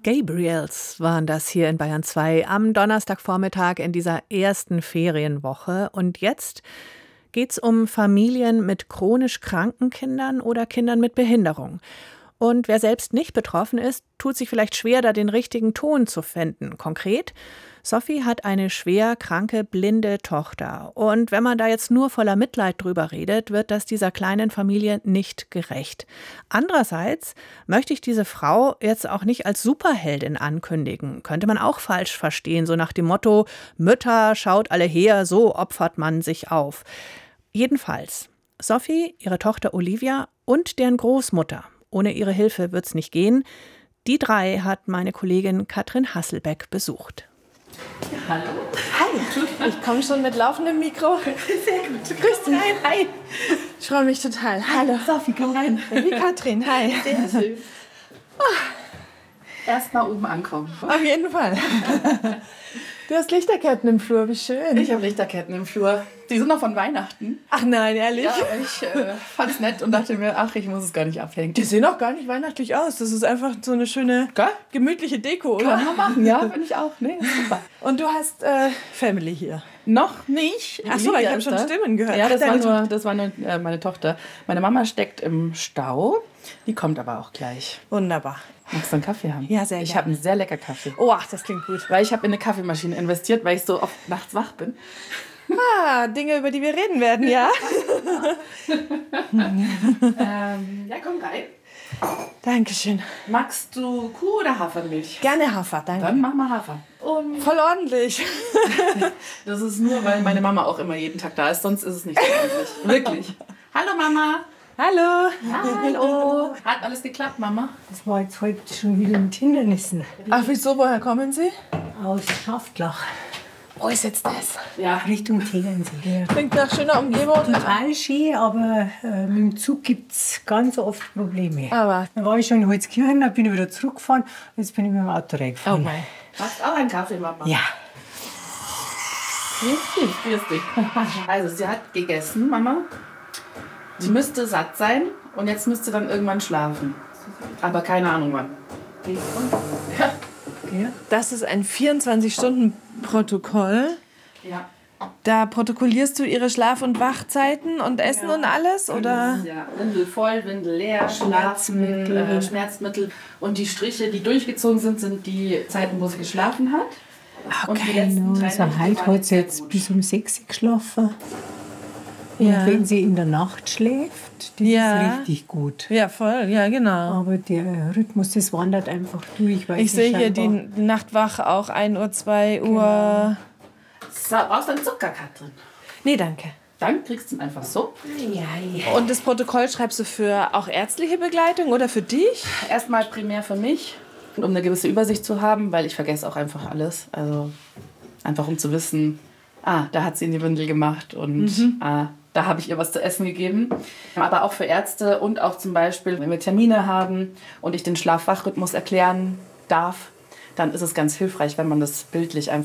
Gabriels waren das hier in Bayern 2 am Donnerstagvormittag in dieser ersten Ferienwoche. Und jetzt geht's um Familien mit chronisch kranken Kindern oder Kindern mit Behinderung. Und wer selbst nicht betroffen ist, tut sich vielleicht schwer, da den richtigen Ton zu finden. Konkret: Sophie hat eine schwer kranke, blinde Tochter. Und wenn man da jetzt nur voller Mitleid drüber redet, wird das dieser kleinen Familie nicht gerecht. Andererseits möchte ich diese Frau jetzt auch nicht als Superheldin ankündigen. Könnte man auch falsch verstehen, so nach dem Motto: Mütter, schaut alle her, so opfert man sich auf. Jedenfalls, Sophie, ihre Tochter Olivia und deren Großmutter. Ohne ihre Hilfe wird's nicht gehen. Die drei hat meine Kollegin Katrin Hasselbeck besucht. Ja, hallo. Hi, ich komme schon mit laufendem Mikro. Sehr gut. Grüß dich. Hi. Ich freue mich total. Hallo. Sophie, komm rein. Wie Katrin, hi. Sehr schön. Erst mal oben ankommen. Auf jeden Fall. Du hast Lichterketten im Flur, wie schön. Ich habe Lichterketten im Flur. Die sind noch von Weihnachten. Ach nein, ehrlich? Ja, ich fand's nett und dachte mir, ach, ich muss es gar nicht abhängen. Die sehen auch gar nicht weihnachtlich aus. Das ist einfach so eine schöne, gemütliche Deko, oder? Kann man machen, ja, finde ich auch. Nee, super. Und du hast Family hier? Noch nicht. Ach so, ich habe schon Stimmen gehört. Ja, das war nur meine Tochter. Meine Mama steckt im Stau. Die kommt aber auch gleich. Wunderbar. Magst du einen Kaffee haben? Ja, sehr gerne. Ich habe einen sehr lecker Kaffee. Oh, ach, das klingt gut. Weil ich habe in eine Kaffeemaschine investiert, weil ich so oft nachts wach bin. Ah, Dinge, über die wir reden werden, ja? Ja, komm rein. Dankeschön. Magst du Kuh- oder Hafermilch? Gerne Hafer, danke. Dann mach mal Hafer. Voll ordentlich. Das ist nur, weil meine Mama auch immer jeden Tag da ist, sonst ist es nicht so ordentlich. Wirklich. Hallo Mama. Hallo. Hallo. Hat alles geklappt, Mama? Das war jetzt heute schon wieder mit Hindernissen. Ach, wieso, woher kommen Sie? Aus Schaftlach Wo ist jetzt das? Ja. Richtung Tegernsee. Klingt nach schöner Umgebung. Total schön, aber mit dem Zug gibt es ganz oft Probleme. Aber, Dann war ich schon in Holzkirchen, dann bin ich wieder zurückgefahren, jetzt bin ich mit dem Auto oh reingefahren. mein. Hast auch einen Kaffee, Mama? Ja, Grüß dich. Also, sie hat gegessen, Mama. Sie müsste satt sein und jetzt müsste dann irgendwann schlafen. Aber keine Ahnung wann. ja. Das ist ein 24-Stunden-Protokoll. Ja. Da protokollierst du ihre Schlaf- und Wachzeiten und Essen und alles, oder? Ja, Windel voll, Windel leer, Schlafmittel, Schmerzmittel. Und die Striche, die durchgezogen sind, sind die Zeiten, wo sie geschlafen hat. Und die letzten drei Also Nächte heute waren hat sie sehr jetzt gut. bis um 6 Uhr geschlafen. Und Ja. wenn sie in der Nacht schläft, das Ja. ist richtig gut. Ja, voll, ja, genau. Aber der Rhythmus, das wandert einfach durch. Weil Ich sie sehe hier die scheinbar- Nacht wach auch 1 Uhr, 2 Uhr. So, brauchst du einen Zucker, Katrin? Nee, danke. Dann kriegst du ihn einfach so. Ja. Und das Protokoll schreibst du für auch ärztliche Begleitung oder für dich? Erstmal primär für mich, um eine gewisse Übersicht zu haben, weil ich vergesse auch einfach alles. Also einfach um zu wissen, da hat sie in die Windel gemacht und da habe ich ihr was zu essen gegeben. Aber auch für Ärzte und auch zum Beispiel, wenn wir Termine haben und ich den Schlaf-Wach-Rhythmus erklären darf, dann ist es ganz hilfreich, wenn man das bildlich einfach